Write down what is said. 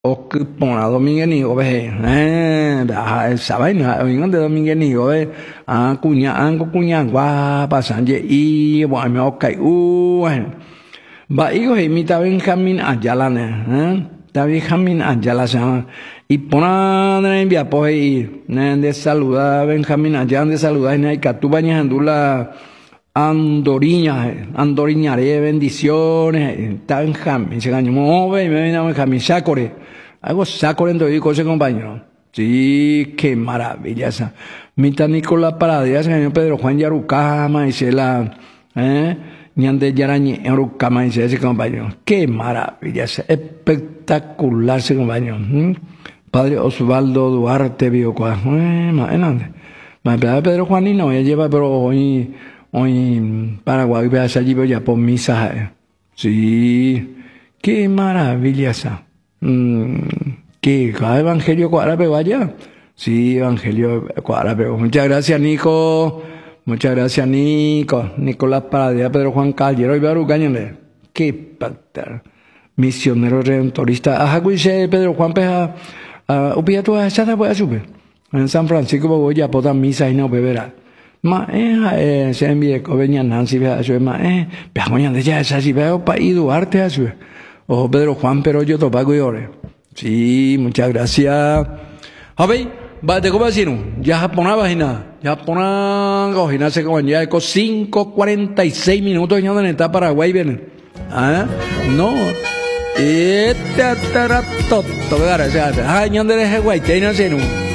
o que pona Domínguez Nigo, ve, esa vaina, vengan de Domínguez Nigo, ve, cuña, guapa, sanje, y, bueno, me ok, bueno. Va, hijo, imita Benjamín Ayala, está Benjamín Ayala, se llama. Y pona de envía, pues, y, de saludar Benjamín Ayala, de saludar, y que tú bañas andula. Andoriñaré bendiciones, está Benjamín, se ganó, me viene Benjamín, Sácore, algo Sácore en todo ese compañero. Sí, qué maravilla esa. Mita Nicolás Paradía, se ganó Pedro Juan Yarucama, dice la, Ñande Yarañi, Yarucama, dice ese compañero. Qué maravilla esa, espectacular ese compañero. Padre Osvaldo Duarte, Biocua, Pedro Juan no, ella lleva, pero hoy Paraguay veas allí voy a por misa. Sí, qué maravilla esa. ¿Qué? ¿Evangelio árabe vaya? Sí, Evangelio árabe. Muchas gracias, Nico. Muchas gracias, Nico. Nicolás Paradía, Pedro Juan Callero y Baru Cañale. Qué pactar. Misionero redentorista. Ajá, Pedro Juan Peja. Upía tu echada voy a subir. En San Francisco voy a poner misa y no beberá. Se envía que venía Nancy, eso es pero mañana ya es así, veo para ir Duarte, eso es. Ojo, Pedro Juan, pero yo topago y ore. Sí, muchas gracias. A ver, va, te cómo decir, ya japonaba y nada, ya japonaba, y nada, se como ya con 5:46 minutos, ya donde está Paraguay, viene. No. Este atarato, ya, ya, ya, ya, ya, ya, ya, ya, ya, ya,